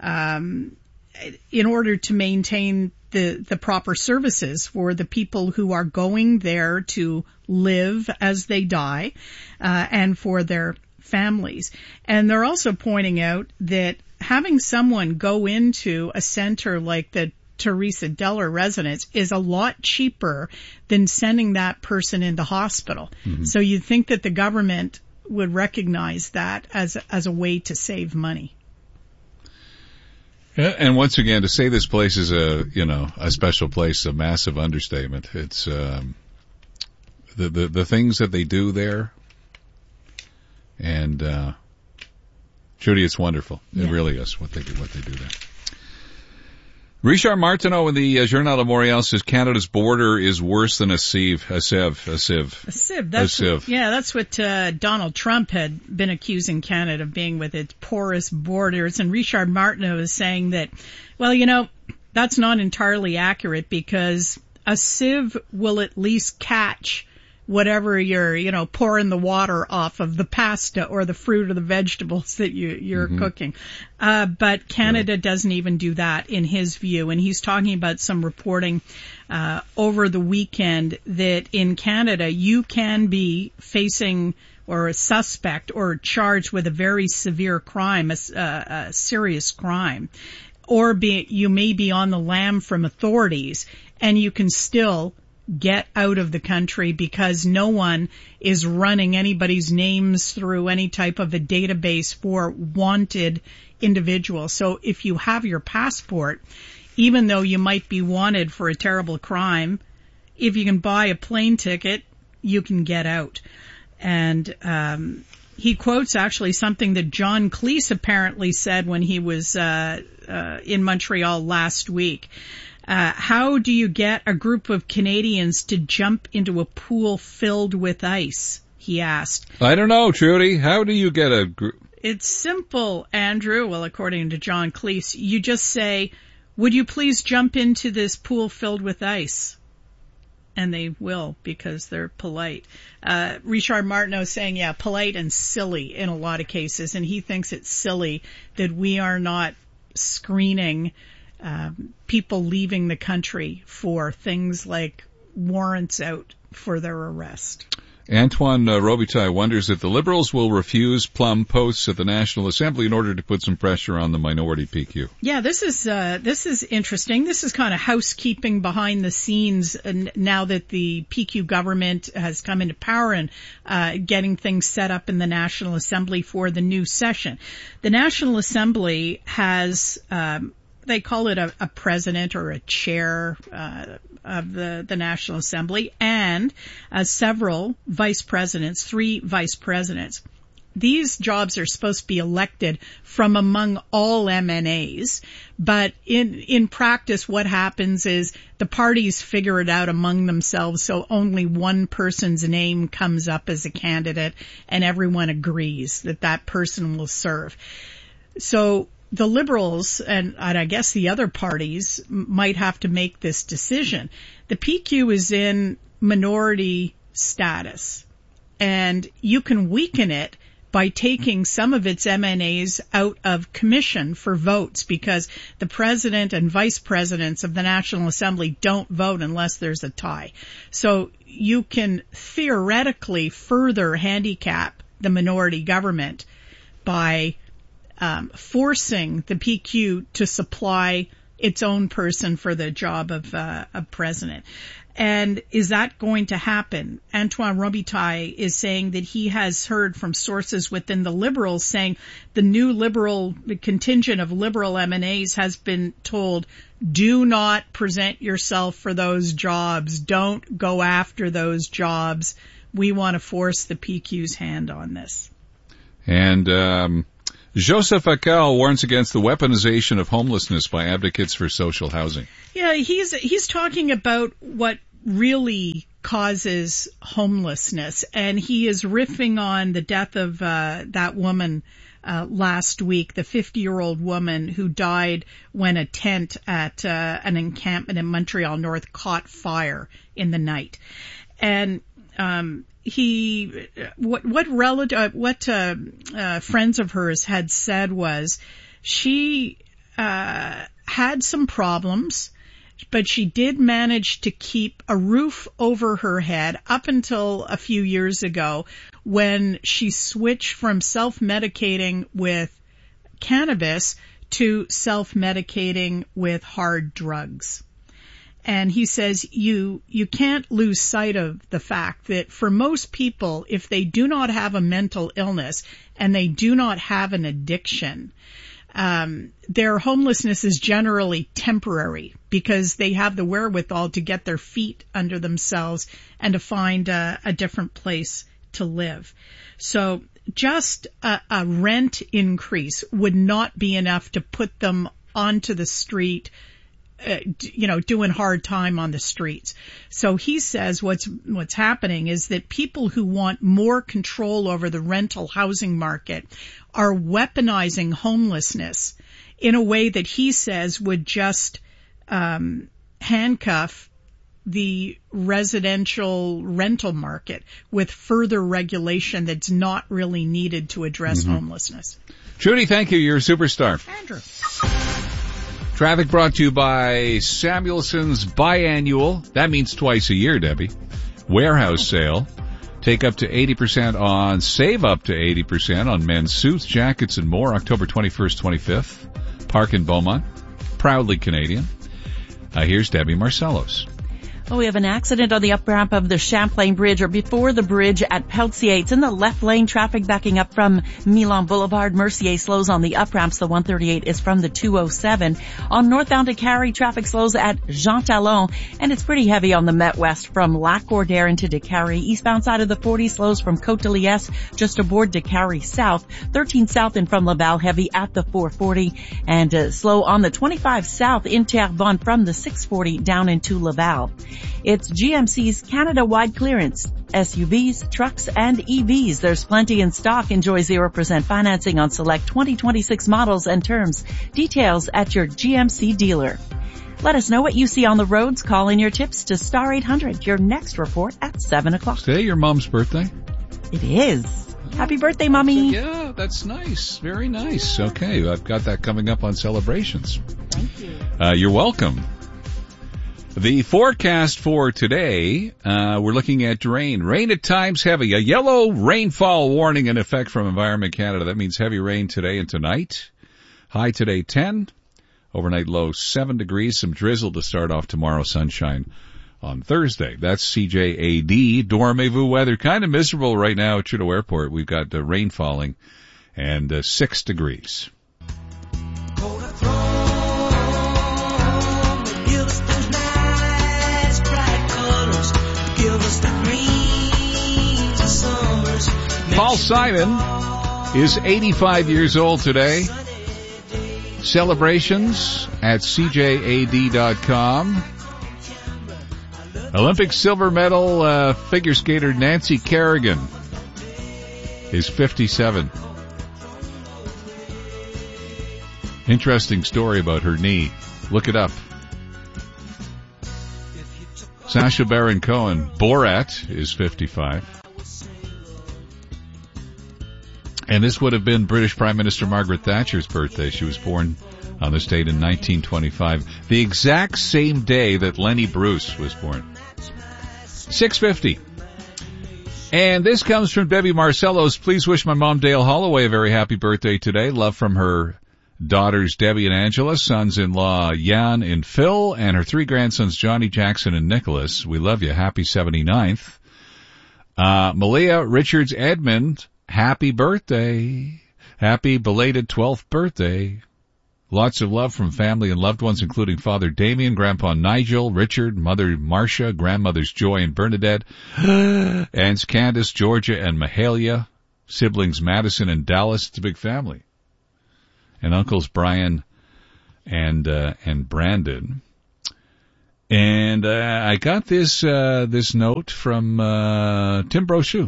Speaker 9: in order to maintain the proper services for the people who are going there to live as they die, and for their families. And they're also pointing out that having someone go into a center like the Teresa Deller residence is a lot cheaper than sending that person into hospital. Mm-hmm. So you'd think that the government would recognize that as a way to save money.
Speaker 8: Yeah, and once again, to say this place is a special place, a massive understatement. It's the things that they do there, and Judy, it's wonderful. Yeah. It really is what they do there. Richard Martineau in the Journal de Montréal says Canada's border is worse than a sieve. A sieve.
Speaker 9: That's what Donald Trump had been accusing Canada of being, with its porous borders. And Richard Martineau is saying that, that's not entirely accurate, because a sieve will at least catch whatever you're, pouring the water off of the pasta or the fruit or the vegetables that you're mm-hmm. cooking. But Canada doesn't even do that in his view. And he's talking about some reporting, over the weekend that in Canada you can be facing or a suspect or charged with a very severe crime, a serious crime, or you may be on the lam from authorities, and you can still get out of the country because no one is running anybody's names through any type of a database for wanted individuals. So if you have your passport, even though you might be wanted for a terrible crime, if you can buy a plane ticket, you can get out. And he quotes actually something that John Cleese apparently said when he was in Montreal last week. How do you get a group of Canadians to jump into a pool filled with ice? He asked.
Speaker 8: I don't know, Trudy. How do you get a group?
Speaker 9: It's simple, Andrew. Well, according to John Cleese, you just say, would you please jump into this pool filled with ice? And they will, because they're polite. Richard Martineau is saying, polite and silly in a lot of cases. And he thinks it's silly that we are not screening people leaving the country for things like warrants out for their arrest.
Speaker 8: Antoine Robitaille wonders if the Liberals will refuse plum posts at the National Assembly in order to put some pressure on the minority PQ.
Speaker 9: Yeah, this is interesting. This is kind of housekeeping behind the scenes now that the PQ government has come into power and getting things set up in the National Assembly for the new session. The National Assembly has they call it a president or a chair of the National Assembly, and several vice presidents, 3 vice presidents. These jobs are supposed to be elected from among all MNAs, but in practice what happens is the parties figure it out among themselves, so only one person's name comes up as a candidate, and everyone agrees that person will serve. So the Liberals and I guess the other parties might have to make this decision. The PQ is in minority status, and you can weaken it by taking some of its MNAs out of commission for votes, because the president and vice presidents of the National Assembly don't vote unless there's a tie. So you can theoretically further handicap the minority government by forcing the PQ to supply its own person for the job of president. And is that going to happen? Antoine Robitaille is saying that he has heard from sources within the Liberals saying the contingent of Liberal MNAs has been told, do not present yourself for those jobs. Don't go after those jobs. We want to force the PQ's hand on this.
Speaker 8: And Joseph Acal warns against the weaponization of homelessness by advocates for social housing.
Speaker 9: Yeah, he's talking about what really causes homelessness, and he is riffing on the death of that woman last week, the 50-year-old woman who died when a tent at an encampment in Montreal North caught fire in the night. And friends of hers had said was she had some problems, but she did manage to keep a roof over her head up until a few years ago when she switched from self-medicating with cannabis to self-medicating with hard drugs. And he says you can't lose sight of the fact that for most people, if they do not have a mental illness and they do not have an addiction, their homelessness is generally temporary because they have the wherewithal to get their feet under themselves and to find a different place to live. So just a rent increase would not be enough to put them onto the street, doing hard time on the streets. So he says what's happening is that people who want more control over the rental housing market are weaponizing homelessness in a way that he says would just handcuff the residential rental market with further regulation that's not really needed to address homelessness.
Speaker 8: Trudy, thank you. You're a superstar.
Speaker 9: Andrew.
Speaker 8: Traffic brought to you by Samuelson's Biannual. That means twice a year, Debbie. Warehouse sale. Take up to 80% on, save up to 80% on men's suits, jackets, and more. October 21st, 25th. Park in Beaumont. Proudly Canadian. Here's Debbie Marcellos.
Speaker 15: Well, we have an accident on the up ramp of the Champlain Bridge, or before the bridge at Peltier. It's in the left lane, traffic backing up from Milan Boulevard. Mercier slows on the up ramps. The 138 is from the 207. On northbound to Carrie, traffic slows at Jean Talon, and it's pretty heavy on the Met West from Lac Gordaire into Décarie. Eastbound side of the 40 slows from Côte de Liesse just aboard Décarie South. 13 south and from Laval, heavy at the 440, and slow on the 25 south in Terrebonne from the 640 down into Laval. It's GMC's Canada-wide clearance. SUVs, trucks, and EVs. There's plenty in stock. Enjoy 0% financing on select 2026 models and terms. Details at your GMC dealer. Let us know what you see on the roads. Call in your tips to Star 800. Your next report at 7 o'clock.
Speaker 8: Today your mom's birthday?
Speaker 15: It is. Happy birthday, Mommy.
Speaker 8: Yeah, that's nice. Very nice. Okay, I've got that coming up on Celebrations.
Speaker 15: Thank you.
Speaker 8: You're welcome. The forecast for today, we're looking at rain. Rain at times heavy. A yellow rainfall warning in effect from Environment Canada. That means heavy rain today and tonight. High today 10. Overnight low 7 degrees. Some drizzle to start off tomorrow. Sunshine on Thursday. That's CJAD. Dormez-vous weather. Kind of miserable right now at Trudeau Airport. We've got rain falling and 6 degrees. Paul Simon is 85 years old today. Celebrations at CJAD.com. Olympic silver medal figure skater Nancy Kerrigan is 57. Interesting story about her knee. Look it up. Sacha Baron Cohen, Borat, is 55. And this would have been British Prime Minister Margaret Thatcher's birthday. She was born on this date in 1925, the exact same day that Lenny Bruce was born. 6:50. And this comes from Debbie Marcello's. Please wish my mom, Dale Holloway, a very happy birthday today. Love from her daughters, Debbie and Angela, sons-in-law, Jan and Phil, and her 3 grandsons, Johnny, Jackson, and Nicholas. We love you. Happy 79th. Malia Richards Edmond, happy birthday. Happy belated 12th birthday. Lots of love from family and loved ones, including Father Damien, Grandpa Nigel, Richard, Mother Marcia, Grandmothers Joy and Bernadette, Aunts Candace, Georgia, and Mahalia, siblings Madison and Dallas. It's a big family. And uncles Brian and Brandon. And I got this note from Tim Brochu,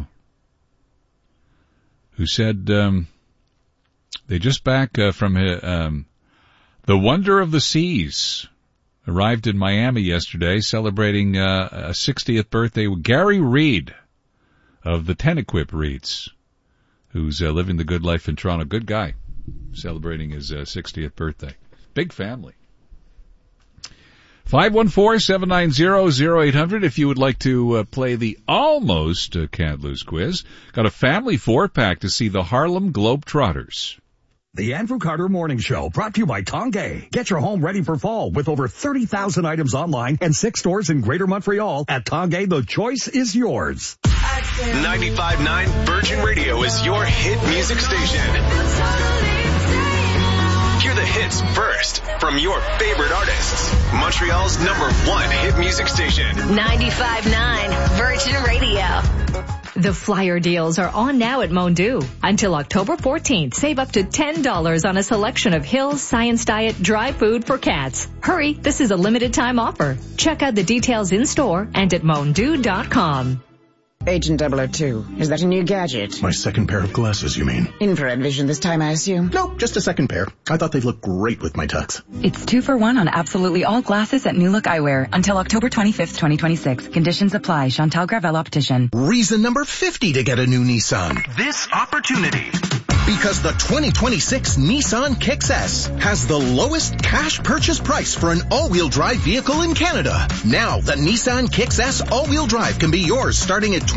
Speaker 8: who said they just back from the Wonder of the Seas. Arrived in Miami yesterday, celebrating a 60th birthday with Gary Reed of the Tenequip Reeds, who's living the good life in Toronto. Good guy, celebrating his 60th birthday. Big family. 514-790-0800 if you would like to play the Almost Can't Lose quiz. Got a family 4-pack to see the Harlem Globetrotters.
Speaker 16: The Andrew Carter Morning Show, brought to you by Tongay. Get your home ready for fall with over 30,000 items online and 6 stores in Greater Montreal. At Tongay, the choice is yours.
Speaker 13: 95.9 Virgin Radio is your hit music station. Hear the hits first from your favorite artists. Montreal's #1 hit music station.
Speaker 3: 95.9 Virgin Radio. The flyer deals are on now at Mondu. Until October 14th, save up to $10 on a selection of Hill's Science Diet dry food for cats. Hurry, this is a limited time offer. Check out the details in store and at mondu.com.
Speaker 7: Agent 002, is that a new gadget?
Speaker 20: My second pair of glasses, you mean?
Speaker 7: Infrared vision this time, I assume?
Speaker 20: Nope, just a second pair. I thought they'd look great with my tux.
Speaker 21: It's 2 for 1 on absolutely all glasses at New Look Eyewear until October 25th, 2026. Conditions apply. Chantal Gravel Optician.
Speaker 13: Reason number 50 to get a new Nissan. This opportunity. Because the 2026 Nissan Kicks S has the lowest cash purchase price for an all-wheel drive vehicle in Canada. Now, the Nissan Kicks S all-wheel drive can be yours starting at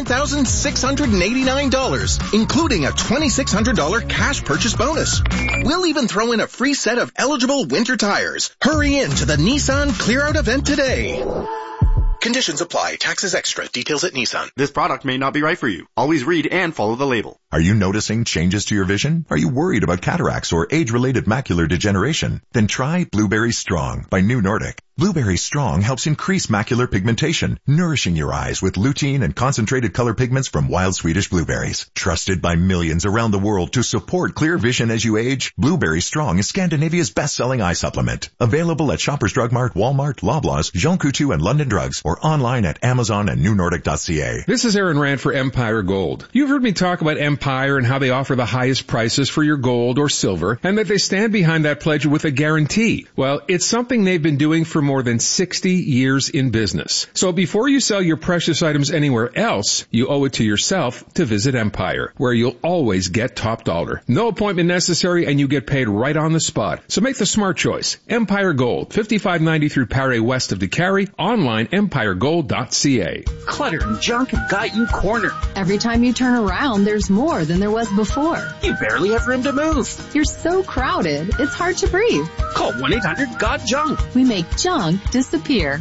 Speaker 13: $29,689, including a $2,600 cash purchase bonus. We'll even throw in a free set of eligible winter tires. Hurry in to the Nissan Clear-Out event today. Conditions apply. Taxes extra. Details at Nissan.
Speaker 22: This product may not be right for you. Always read and follow the label.
Speaker 26: Are you noticing changes to your vision? Are you worried about cataracts or age-related macular degeneration? Then try Blueberry Strong by New Nordic. Blueberry Strong helps increase macular pigmentation, nourishing your eyes with lutein and concentrated color pigments from wild Swedish blueberries. Trusted by millions around the world to support clear vision as you age, Blueberry Strong is Scandinavia's best-selling eye supplement. Available at Shoppers Drug Mart, Walmart, Loblaws, Jean Coutu, and London Drugs, or online at Amazon and newnordic.ca.
Speaker 27: This is Aaron Rand for Empire Gold. You've heard me talk about Empire and how they offer the highest prices for your gold or silver, and that they stand behind that pledge with a guarantee. Well, it's something they've been doing for more than 60 years in business. So before you sell your precious items anywhere else, you owe it to yourself to visit Empire, where you'll always get top dollar. No appointment necessary, and you get paid right on the spot. So make the smart choice. Empire Gold, 5593 Paré west of DeCarry, online empiregold.ca.
Speaker 28: Clutter and junk have got you cornered.
Speaker 14: Every time you turn around, there's more than there was before.
Speaker 28: You barely have room to move.
Speaker 14: You're so crowded, it's hard to breathe.
Speaker 28: Call 1-800-GOT-JUNK.
Speaker 14: We make junk disappear.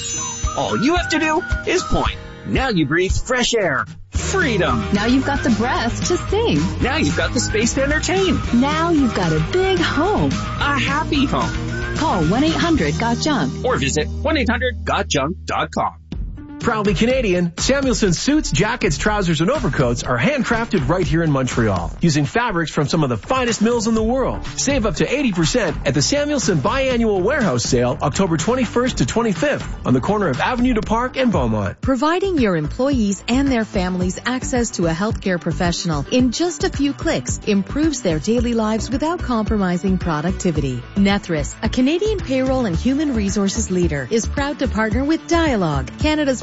Speaker 28: All you have to do is point. Now you breathe fresh air. Freedom.
Speaker 14: Now you've got the breath to sing.
Speaker 28: Now you've got the space to entertain.
Speaker 14: Now you've got a big home.
Speaker 28: A happy home.
Speaker 14: Call 1-800-GOT-JUNK.
Speaker 28: Or visit 1-800-GOTJUNK.com.
Speaker 29: Proudly Canadian, Samuelson suits, jackets, trousers, and overcoats are handcrafted right here in Montreal, using fabrics from some of the finest mills in the world. Save up to 80% at the Samuelson Biannual Warehouse Sale, October 21st to 25th, on the corner of Avenue du Parc and Beaumont.
Speaker 30: Providing your employees and their families access to a healthcare professional in just a few clicks improves their daily lives without compromising productivity. Nethris, a Canadian payroll and human resources leader, is proud to partner with Dialogue, Canada's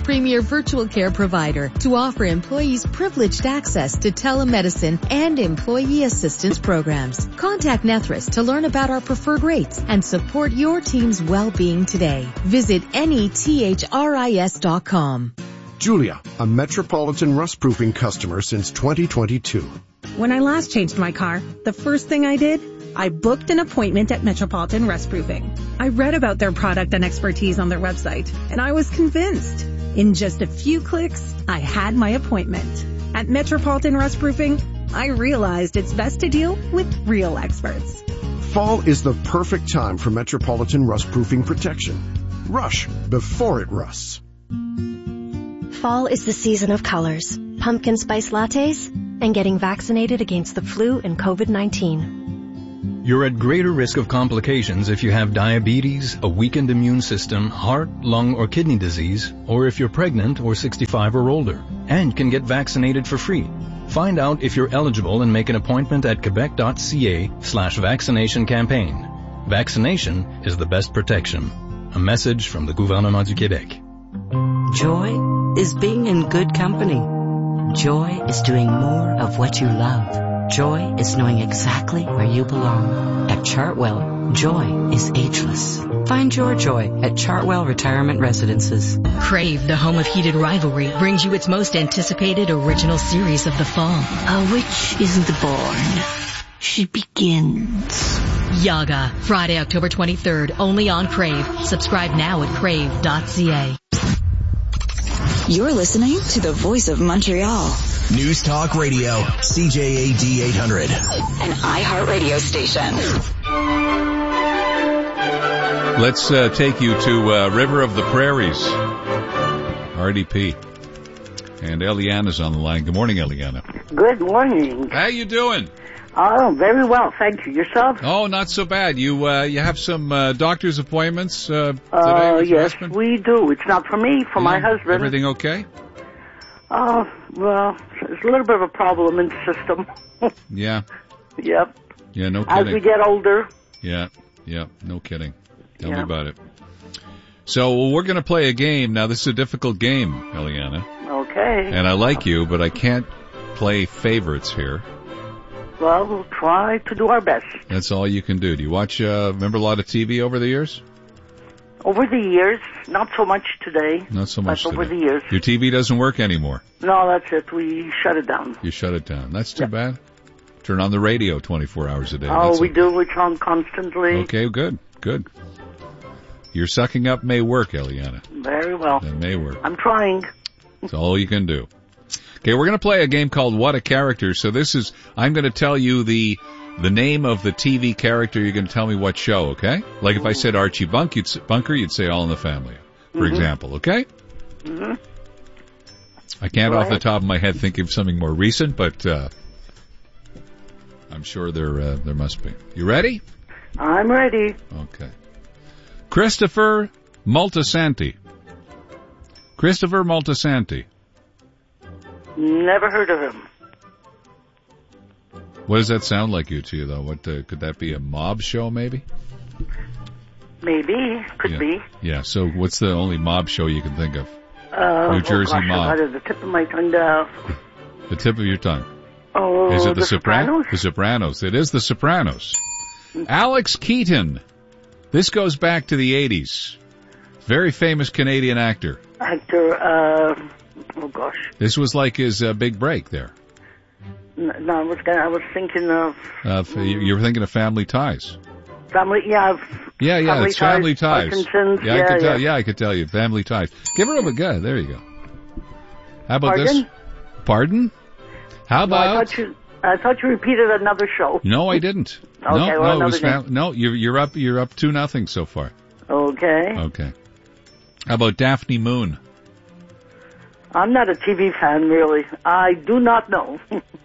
Speaker 30: premier virtual care provider to offer employees privileged access to telemedicine and employee assistance programs. Contact Nethris to learn about our preferred rates and support your team's well-being today. Visit nethris.com.
Speaker 1: Julia, a Metropolitan rust-proofing customer since 2022.
Speaker 14: When I last changed my car, the first thing I did, I booked an appointment at Metropolitan Rust-Proofing. I read about their product and expertise on their website, and I was convinced. In just a few clicks, I had my appointment. At Metropolitan Rust-Proofing, I realized it's best to deal with real experts.
Speaker 1: Fall is the perfect time for Metropolitan rust-proofing protection. Rush before it rusts.
Speaker 2: Fall is the season of colors, pumpkin spice lattes, and getting vaccinated against the flu and COVID-19.
Speaker 4: You're at greater risk of complications if you have diabetes, a weakened immune system, heart, lung, or kidney disease, or if you're pregnant or 65 or older, and can get vaccinated for free. Find out if you're eligible and make an appointment at quebec.ca/vaccination campaign. Vaccination is the best protection. A message from the Gouvernement du Québec.
Speaker 5: Joy is being in good company. Joy is doing more of what you love. Joy is knowing exactly where you belong. At Chartwell, joy is ageless. Find your joy at Chartwell Retirement Residences.
Speaker 10: Crave, the home of heated rivalry, brings you its most anticipated original series of the fall.
Speaker 5: A witch isn't born. She begins.
Speaker 10: Yaga, Friday, October 23rd, only on Crave. Subscribe now at crave.ca.
Speaker 24: You're listening to the Voice of Montreal.
Speaker 13: News Talk Radio, CJAD 800.
Speaker 24: An iHeartRadio station.
Speaker 8: Let's take you to River of the Prairies, RDP. And Eliana's on the line. Good morning, Eliana.
Speaker 11: Good morning.
Speaker 8: How you doing?
Speaker 11: Oh, very well, thank you. Yourself?
Speaker 8: Oh, not so bad. You have some doctor's appointments today with your
Speaker 11: yes,
Speaker 8: husband?
Speaker 11: we do. It's not for me, for my husband.
Speaker 8: Everything okay?
Speaker 11: Oh, well, there's a little bit of a problem in the system.
Speaker 8: Yeah.
Speaker 11: Yep.
Speaker 8: Yeah, no kidding.
Speaker 11: As we get older.
Speaker 8: Yeah, no kidding. Tell me about it. So we're going to play a game. Now, this is a difficult game, Eliana.
Speaker 11: Okay.
Speaker 8: And I like you, but I can't play favorites here.
Speaker 11: Well, we'll try to do our best.
Speaker 8: That's all you can do. Do you watch, remember a lot of TV over the years?
Speaker 11: Over the years, not so much today.
Speaker 8: Not so much
Speaker 11: but over
Speaker 8: today.
Speaker 11: the years.
Speaker 8: Your TV doesn't work anymore.
Speaker 11: No, that's it. We shut it down.
Speaker 8: You shut it down. That's too bad. Turn on the radio 24 hours a day.
Speaker 11: Oh,
Speaker 8: That's
Speaker 11: we do. It's on constantly.
Speaker 8: Okay, good. Your sucking up may work, Eliana.
Speaker 11: Very well.
Speaker 8: It may work.
Speaker 11: I'm trying.
Speaker 8: That's all you can do. Okay, we're going to play a game called What a Character. So I'm going to tell you the name of the TV character. You're going to tell me what show, okay? Like if I said Archie Bunker, you'd say All in the Family, for example, okay?
Speaker 11: Mm-hmm.
Speaker 8: I can't off the top of my head think of something more recent, but I'm sure there must be. You ready?
Speaker 11: I'm ready.
Speaker 8: Okay. Christopher Moltisanti. Christopher Moltisanti.
Speaker 11: Never heard of him.
Speaker 8: What does that sound like to you, though? What could that be? A mob show, maybe?
Speaker 11: Maybe. Could be.
Speaker 8: Yeah, so what's the only mob show you can think of?
Speaker 11: New
Speaker 8: Jersey mob.
Speaker 11: I've got the tip of my tongue.
Speaker 8: The tip of your tongue.
Speaker 11: Oh,
Speaker 8: is it
Speaker 11: The Sopranos?
Speaker 8: The Sopranos. It is The Sopranos. Alex Keaton. This goes back to the 80s. Very famous Canadian actor.
Speaker 11: Oh gosh.
Speaker 8: This was like his big break there.
Speaker 11: No, I was thinking of.
Speaker 8: You were thinking of Family Ties.
Speaker 11: Family, yeah.
Speaker 8: Yeah, it's Family Ties.
Speaker 11: Parkinson's.
Speaker 8: Yeah, I could tell. Yeah, I could tell you Family Ties. Give her a good. There you go. How about this? Pardon? How about?
Speaker 11: No, I thought you repeated another show.
Speaker 8: No, I didn't.
Speaker 11: Okay,
Speaker 8: no, it was no. You're up 2-0 so far.
Speaker 11: Okay.
Speaker 8: Okay. How about Daphne Moon?
Speaker 11: I'm not a TV fan, really. I do not know.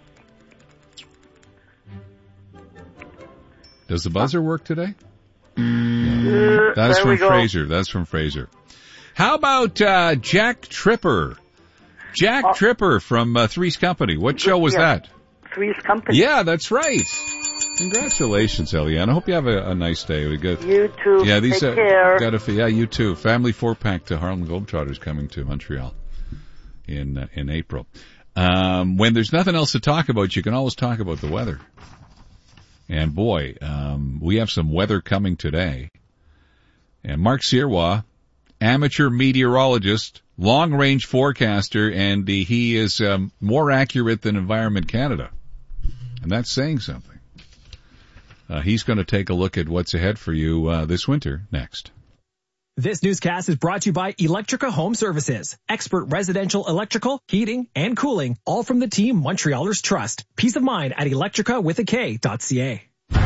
Speaker 8: Does the buzzer work today? Yeah. That's from Fraser. That's from Fraser. How about Jack Tripper? Jack Tripper from Three's Company. What show was that?
Speaker 11: Three's Company.
Speaker 8: Yeah, that's right. Congratulations, Eliane. I hope you have a nice day. We got
Speaker 11: you too.
Speaker 8: Yeah, these
Speaker 11: Take care.
Speaker 8: Yeah, you too. Family 4-pack to Harlem Globetrotters coming to Montreal in April. When there's nothing else to talk about, you can always talk about the weather. And boy, we have some weather coming today. And Mark Sirois, amateur meteorologist, long-range forecaster, and he is more accurate than Environment Canada. And that's saying something. He's going to take a look at what's ahead for you this winter next.
Speaker 6: This newscast is brought to you by Electrica Home Services. Expert residential electrical, heating, and cooling, all from the team Montrealers trust. Peace of mind at electrica.ca.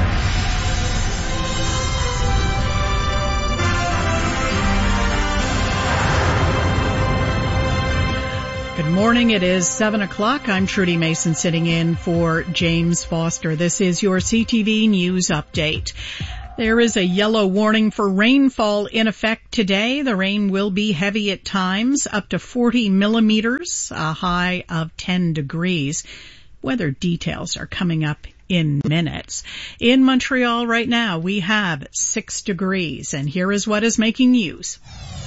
Speaker 9: Good morning. It is 7 o'clock. I'm Trudy Mason sitting in for James Foster. This is your CTV News Update. There is a yellow warning for rainfall in effect today. The rain will be heavy at times, up to 40 millimeters, a high of 10 degrees. Weather details are coming up in minutes. In Montreal right now, we have 6 degrees, and here is what is making news.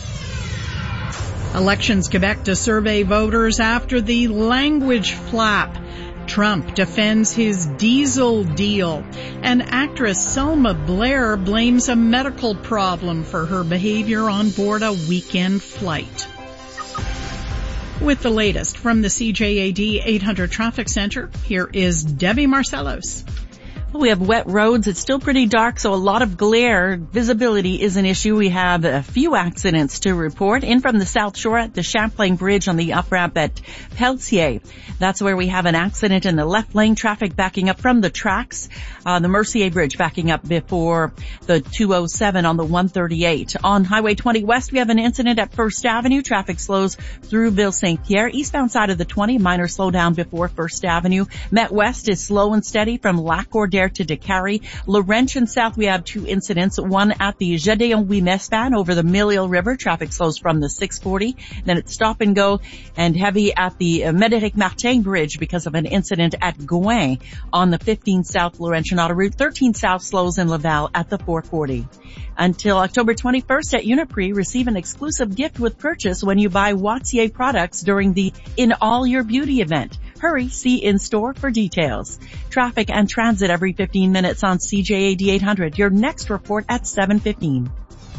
Speaker 9: Elections Quebec to survey voters after the language flap. Trump defends his diesel deal. And actress Selma Blair blames a medical problem for her behavior on board a weekend flight. With the latest from the CJAD 800 Traffic Center, here is Debbie Marcellos.
Speaker 12: We have wet roads. It's still pretty dark, so a lot of glare. Visibility is an issue. We have a few accidents to report. In from the South Shore at the Champlain Bridge on the up-ramp at Pelletier. That's where we have an accident in the left lane. Traffic backing up from the tracks. The Mercier Bridge backing up before the 207 on the 138. On Highway 20 West, we have an incident at First Avenue. Traffic slows through Ville Saint-Pierre. Eastbound side of the 20, minor slowdown before First Avenue. Met West is slow and steady from Lac-Cordaire to Décarie. Laurentian South, we have 2 incidents. One at the Gédéon Ouimet-Span over the Mille River. Traffic slows from the 640. Then it's stop and go and heavy at the Médéric Martin Bridge because of an incident at Gouin on the 15 South Laurentian Auto Route. 13 South slows in Laval at the 440. Until October 21st at Uniprix, receive an exclusive gift with purchase when you buy Wattier products during the In All Your Beauty event. Hurry, see in-store for details. Traffic and transit every 15 minutes on CJAD 800. Your next report at 7:15.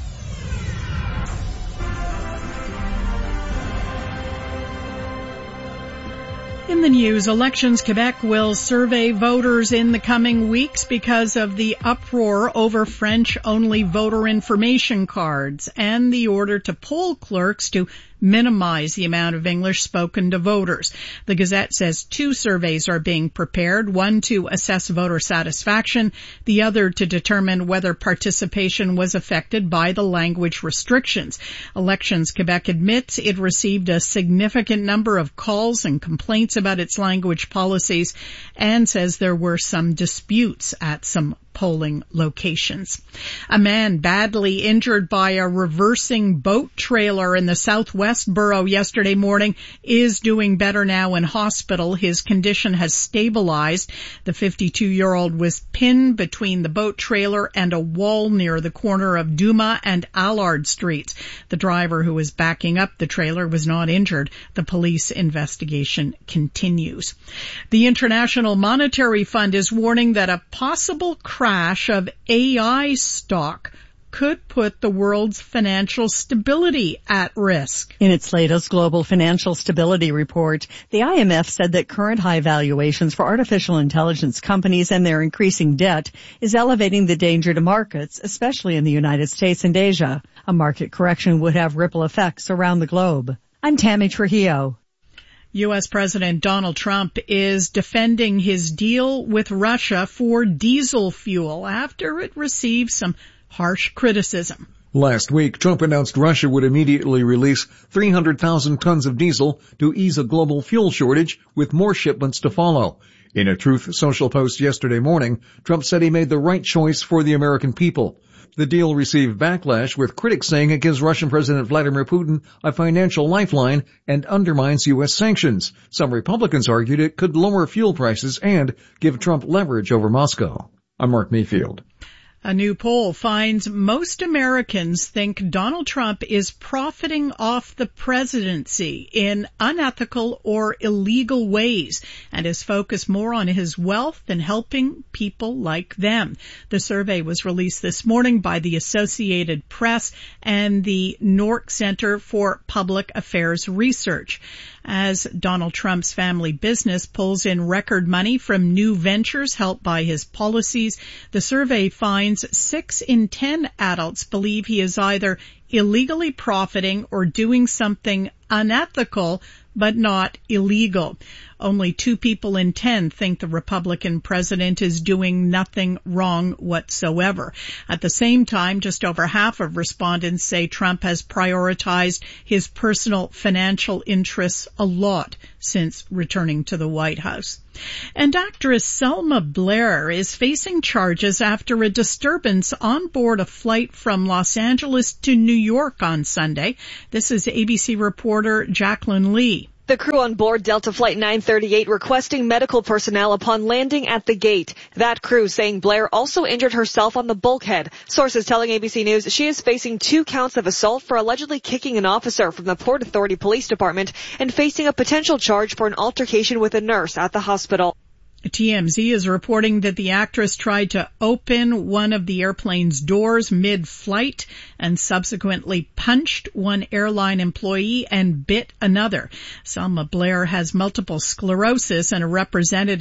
Speaker 9: In the news, Elections Quebec will survey voters in the coming weeks because of the uproar over French-only voter information cards and the order to poll clerks to minimize the amount of English spoken to voters. The Gazette says 2 surveys are being prepared, one to assess voter satisfaction, the other to determine whether participation was affected by the language restrictions. Elections Quebec admits it received a significant number of calls and complaints about its language policies and says there were some disputes at some polling locations. A man badly injured by a reversing boat trailer in the Southwest Borough yesterday morning is doing better now in hospital. His condition has stabilized. The 52-year-old was pinned between the boat trailer and a wall near the corner of Duma and Allard Streets. The driver who was backing up the trailer was not injured. The police investigation continues. The International Monetary Fund is warning that a possible crash of AI stock could put the world's financial stability at risk.
Speaker 15: In its latest global financial stability report, the IMF said that current high valuations for artificial intelligence companies and their increasing debt is elevating the danger to markets, especially in the United States and Asia. A market correction would have ripple effects around the globe. I'm Tammy Trujillo.
Speaker 9: U.S. President Donald Trump is defending his deal with Russia for diesel fuel after it received some harsh criticism.
Speaker 16: Last week, Trump announced Russia would immediately release 300,000 tons of diesel to ease a global fuel shortage, with more shipments to follow. In a Truth Social post yesterday morning, Trump said he made the right choice for the American people. The deal received backlash, with critics saying it gives Russian President Vladimir Putin a financial lifeline and undermines U.S. sanctions. Some Republicans argued it could lower fuel prices and give Trump leverage over Moscow. I'm Mark Mayfield.
Speaker 9: A new poll finds most Americans think Donald Trump is profiting off the presidency in unethical or illegal ways and is focused more on his wealth than helping people like them. The survey was released this morning by the Associated Press and the Nork Center for Public Affairs Research. As Donald Trump's family business pulls in record money from new ventures helped by his policies, the survey finds 6 in 10 adults believe he is either illegally profiting or doing something unethical but not illegal. Only 2 people in 10 think the Republican president is doing nothing wrong whatsoever. At the same time, just over half of respondents say Trump has prioritized his personal financial interests a lot since returning to the White House. And actress Selma Blair is facing charges after a disturbance on board a flight from Los Angeles to New York on Sunday. This is ABC reporter Jacqueline Lee.
Speaker 3: The crew on board Delta Flight 938 requesting medical personnel upon landing at the gate. That crew saying Blair also injured herself on the bulkhead. Sources telling ABC News she is facing 2 counts of assault for allegedly kicking an officer from the Port Authority Police Department and facing a potential charge for an altercation with a nurse at the hospital.
Speaker 9: TMZ is reporting that the actress tried to open one of the airplane's doors mid-flight and subsequently punched one airline employee and bit another. Selma Blair has multiple sclerosis, and a representative